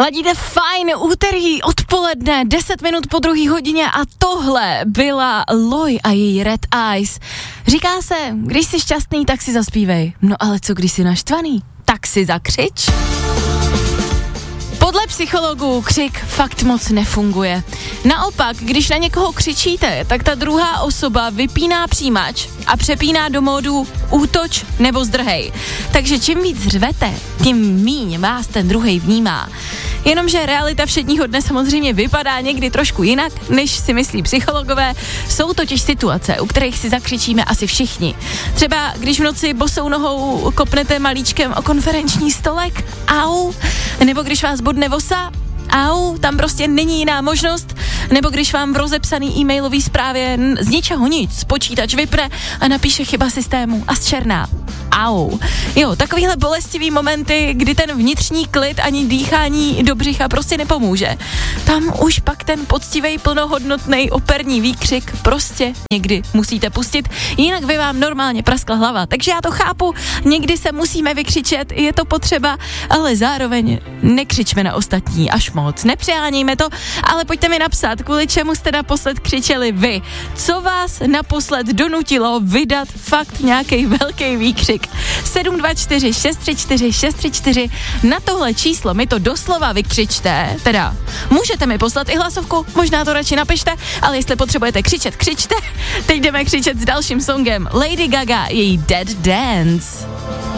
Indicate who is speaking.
Speaker 1: Ladíte fajn, úterý odpoledne, 10 minut po 2:00 a tohle byla Loi a její Red Eyes. Říká se, když jsi šťastný, tak si zaspívej. No ale co když jsi naštvaný? Tak si zakřič. Podle psychologů křik fakt moc nefunguje. Naopak, když na někoho křičíte, tak ta druhá osoba vypíná přijímač a přepíná do módu útoč nebo zdrhej. Takže čím víc řvete, tím míň vás ten druhej vnímá. Jenomže realita všedního dne samozřejmě vypadá někdy trošku jinak, než si myslí psychologové. Jsou totiž situace, u kterých si zakřičíme asi všichni. Třeba když v noci bosou nohou kopnete malíčkem o konferenční stolek, au, nebo když vás bodne vosa, au, tam prostě není jiná možnost, nebo když vám v rozepsaný e-mailový zprávě z ničeho nic počítač vypne a napíše chyba systému a zčerná. Au. Jo, takovýhle bolestivý momenty, kdy ten vnitřní klid ani dýchání do břicha prostě nepomůže. Tam už pak ten poctivej, plnohodnotnej operní výkřik prostě někdy musíte pustit, jinak by vám normálně praskla hlava. Takže já to chápu, někdy se musíme vykřičet, je to potřeba, ale zároveň nekřičme na ostatní až moc. Nepřehánějme to, ale pojďte mi napsat, kvůli čemu jste naposled křičeli vy. Co vás naposled donutilo vydat fakt nějaký velký výkřik? 724 634 634, na tohle číslo mi to doslova vykřičte, teda můžete mi poslat i hlasovku, možná to radši napište, ale jestli potřebujete křičet, křičte. Teď jdeme křičet s dalším songem Lady Gaga, její Dead Dance.